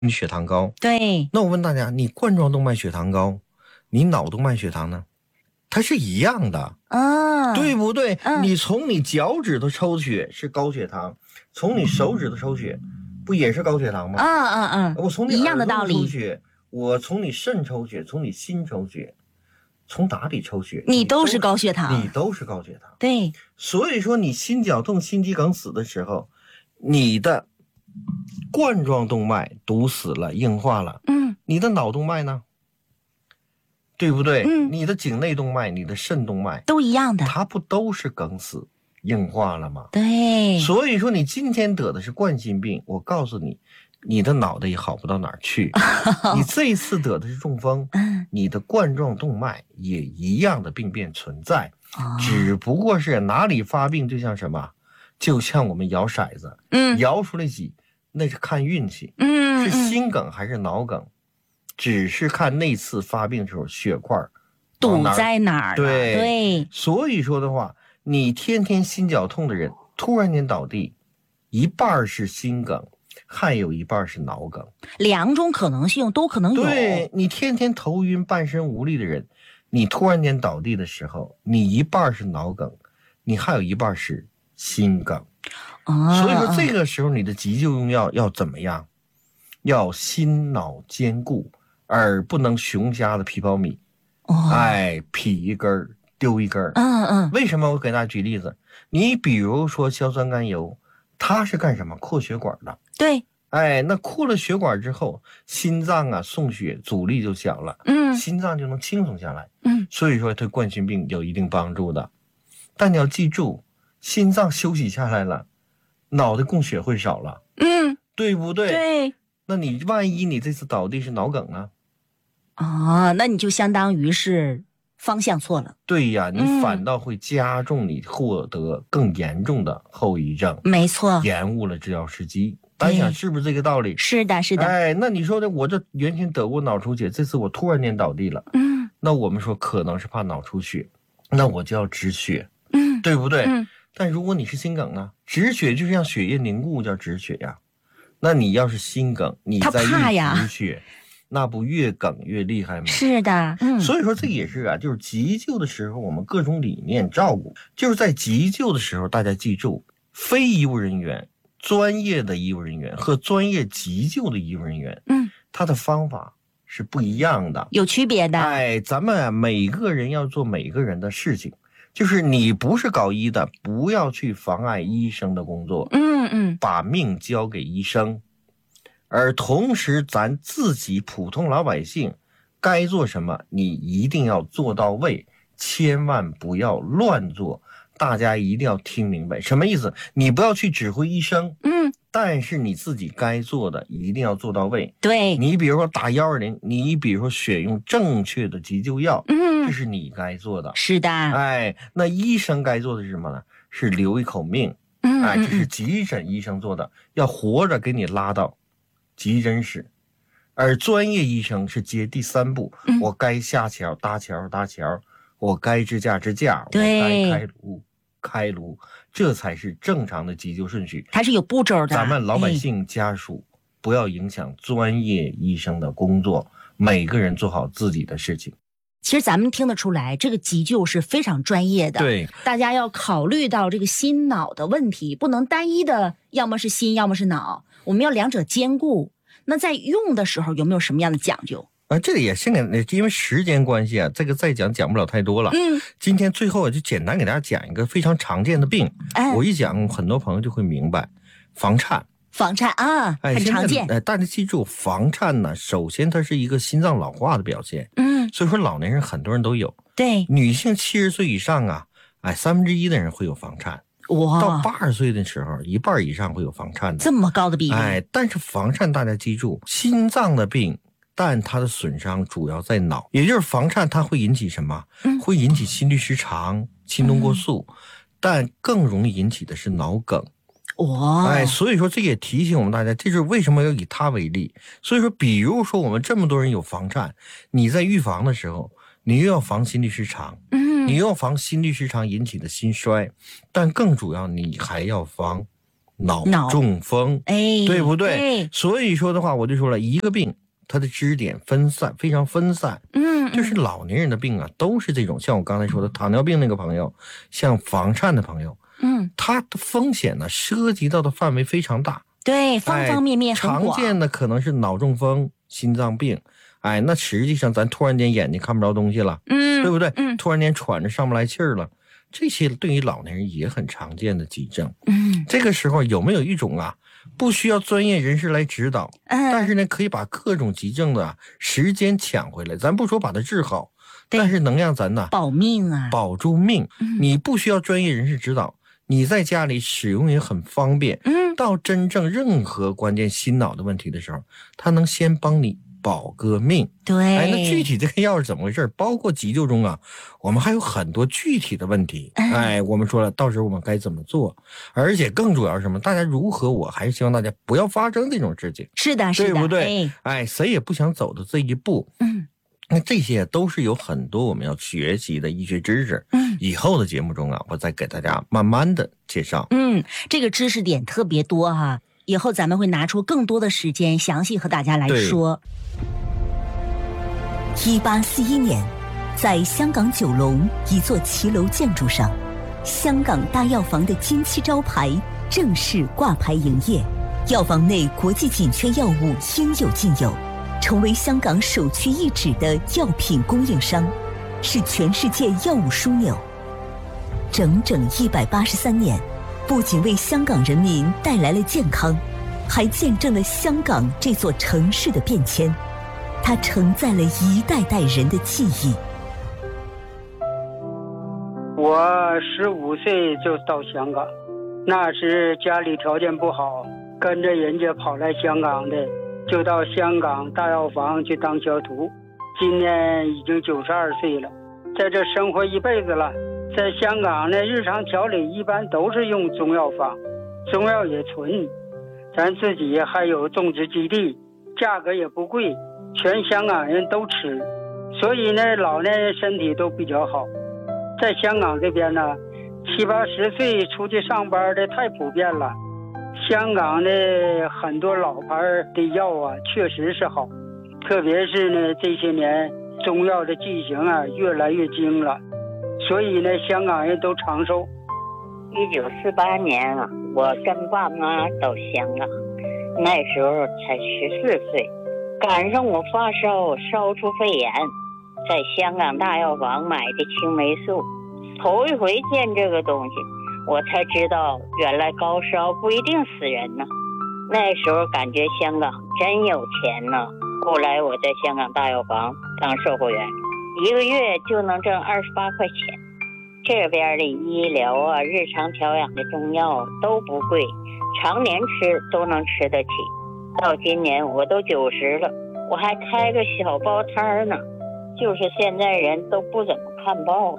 你血糖高。 对， 那我问大家，你冠状动脉血糖高，你脑动脉血糖呢？它是一样的，对不对？你从你脚趾头抽血是高血糖，从你手指头抽血不也是高血糖吗？我从你一样的道理抽血，我从你肾抽血，从你心抽血，从哪里抽血， 你都是高血糖， 你都是高血糖。 对， 所以说你心绞痛、心肌梗死的时候，你的冠状动脉堵死了、硬化了，你的脑动脉呢？对不对？你的颈内动脉、你的肾动脉都一样的， 它不都是梗死、硬化了吗？ 对。 所以说你今天得的是冠心病，我告诉你，你的脑袋也好不到哪儿去。你这一次得的是中风，你的冠状动脉也一样的病变存在，只不过是哪里发病就像什么，就像我们摇骰子，摇出来几，那是看运气，是心梗还是脑梗。只是看那次发病的时候血块堵在哪儿， 对，所以说的话，你天天心绞痛的人突然间倒地，一半是心梗，还有一半是脑梗， 两种可能性都可能有。 对，你天天头晕半身无力的人，你突然间倒地的时候，你一半是脑梗，你还有一半是心梗，所以说这个时候你的急救用药要怎么样？要心脑兼顾，而不能熊瞎的皮苞米，劈一根丢一根。为什么？我给大家举例子，你比如说硝酸甘油，它是干什么？扩血管的。 对， 那扩了血管之后，心脏啊送血阻力就小了，心脏就能轻松下来，所以说对冠心病有一定帮助的。但你要记住，心脏休息下来了，脑袋供血会少了，对不对？ 对。 那你万一你这次倒地是脑梗呢？ 那你就相当于是方向错了。 对呀，你反倒会加重你获得更严重的后遗症。 没错， 延误了治疗时机。大家想是不是这个道理？ 是的，是的。 那你说的，我这原先得过脑出血，这次我突然间倒地了，那我们说可能是怕脑出血，那我就要止血，对不对？但如果你是心梗呢，止血就是让血液凝固叫止血呀。那你要是心梗，你再一止血，那不越梗越厉害吗？ 是的， 所以说这也是就是急救的时候我们各种理念照顾，就是在急救的时候，大家记住，非医务人员、专业的医务人员和专业急救的医务人员，他的方法是不一样的， 有区别的。 咱们每个人要做每个人的事情。就是你不是搞医的，不要去妨碍医生的工作，把命交给医生，而同时咱自己普通老百姓该做什么，你一定要做到位，千万不要乱做。大家一定要听明白什么意思？你不要去指挥医生，但是你自己该做的一定要做到位。 对， 你比如说打120，你比如说选用正确的急救药，这是你该做的。 是的， 那医生该做的是什么呢？是留一口命，这是急诊医生做的，要活着给你拉到急诊室。而专业医生是接第3步，我该下桥搭桥搭桥，我该支架支架，我该开颅开颅，这才是正常的急救顺序， 它是有步骤的。 咱们老百姓家属不要影响专业医生的工作，每个人做好自己的事情。 其实咱们听得出来，这个急救是非常专业的。 对， 大家要考虑到这个心脑的问题，不能单一的，要么是心，要么是脑，我们要两者兼顾。那在用的时候有没有什么样的讲究？ 这个也是因为时间关系这个再讲不了太多了。今天最后就简单给大家讲一个非常常见的病。我一讲，很多朋友就会明白，房颤。 房颤很常见。 大家记住，房颤呢，首先它是一个心脏老化的表现。所以说老年人很多人都有。 对， 女性70岁以上1/3的人会有房颤。到80岁的时候，一半以上会有房颤的。 这么高的比例。 但是房颤大家记住，心脏的病。但它的损伤主要在脑，也就是房颤，它会引起什么？会引起心律失常、心动过速，但更容易引起的是脑梗。所以说这也提醒我们大家，这就是为什么要以它为例。所以说，比如说我们这么多人有房颤，你在预防的时候，你又要防心律失常，你又要防心律失常引起的心衰，但更主要你还要防脑中风，对不对？所以说的话，我就说了一个病，它的支点分散，非常分散。就是老年人的病啊，都是这种，像我刚才说的糖尿病那个朋友，像房颤的朋友，它的风险呢涉及到的范围非常大， 对，方方面面很广。 常见的可能是脑中风、心脏病，那实际上咱突然间眼睛看不着东西了，对不对？突然间喘着上不来气儿了。这些对于老年人也很常见的急症。这个时候有没有一种不需要专业人士来指导，但是呢可以把各种急症的时间抢回来，咱不说把它治好，但是能让咱保命啊， 保住命。你不需要专业人士指导，你在家里使用也很方便。到真正任何关键心脑的问题的时候，它能先帮你保个命。 对， 那具体这个药是怎么回事？包括急救中我们还有很多具体的问题。我们说了，到时候我们该怎么做？而且更主要是什么？大家如何？我还是希望大家不要发生这种事情。 是的，是的， 对不对？谁也不想走到这一步。那这些都是有很多我们要学习的医学知识。以后的节目中我再给大家慢慢的介绍。 这个知识点特别多以后咱们会拿出更多的时间详细和大家来说。 1841年，在香港九龙一座骑楼建筑上，香港大药房的金漆招牌正式挂牌营业。药房内国际紧缺药物应有尽有，成为香港首屈一指的药品供应商，是全世界药物枢纽。整整183年，不仅为香港人民带来了健康，还见证了香港这座城市的变迁。它承载了一代代人的记忆。 我15岁就到香港，那时家里条件不好，跟着人家跑来香港的，就到香港大药房去当小徒。今年已经92岁了，在这生活一辈子了。在香港呢，日常调理一般都是用中药方，中药也纯，咱自己还有种植基地，价格也不贵，全香港人都吃，所以呢老年人身体都比较好。在香港这边呢，70、80岁出去上班的太普遍了。香港的很多老牌的药确实是好，特别是呢这些年中药的剂型越来越精了，所以呢香港人都长寿。 1948年我跟爸妈到香港，那时候才14岁，赶上我发烧烧出肺炎，在香港大药房买的青霉素，头一回见这个东西，我才知道原来高烧不一定死人呢。那时候感觉香港真有钱呢。后来我在香港大药房当售货员，1个月就能挣28块钱。这边的医疗日常调养的中药都不贵，常年吃都能吃得起。到今年我都90了，我还开个小报摊呢，就是现在人都不怎么看报。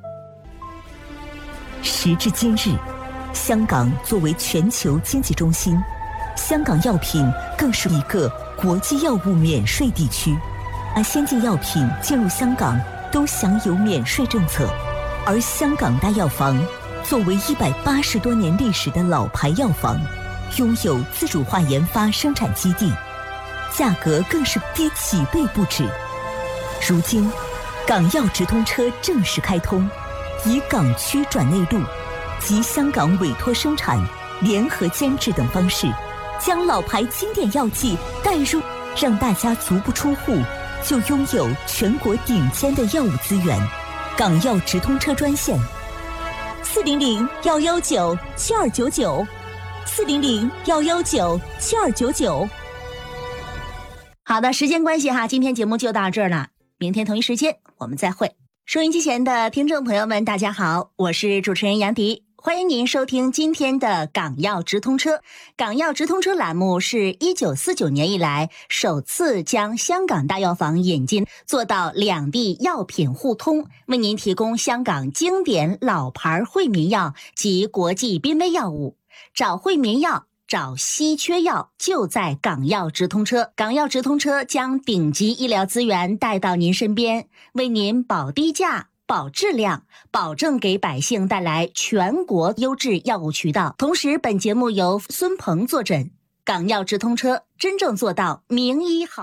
时至今日，香港作为全球经济中心，香港药品更是一个国际药物免税地区，先进药品进入香港都享有免税政策。而香港大药房作为180多年历史的老牌药房，拥有自主化研发生产基地，价格更是低几倍不止。如今港药直通车正式开通，以港区转内陆及香港委托生产、联合监制等方式，将老牌经典药剂带入，让大家足不出户就拥有全国顶尖的药物资源。港药直通车专线400-119-7299，400-119-7299。 好的，时间关系今天节目就到这儿了，明天同一时间我们再会。收音机前的听众朋友们，大家好，我是主持人杨迪。欢迎您收听今天的港药直通车。港药直通车栏目是1949年以来首次将香港大药房引进，做到两地药品互通，为您提供香港经典老牌惠民药及国际濒危药物。找惠民药，找稀缺药，就在港药直通车。港药直通车将顶级医疗资源带到您身边，为您保低价、 保质量，保证给百姓带来全国优质药物渠道。同时，本节目由孙鹏坐诊，港药直通车真正做到名医好。